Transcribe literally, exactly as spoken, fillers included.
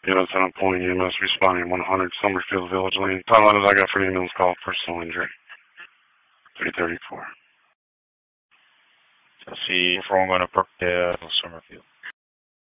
Unit seven point E M S responding one hundred Summerfield Village Lane. Timeline is I got for the ambulance call, personal injury. three thirty-four. So see if we're going to Brookdale, Summerfield.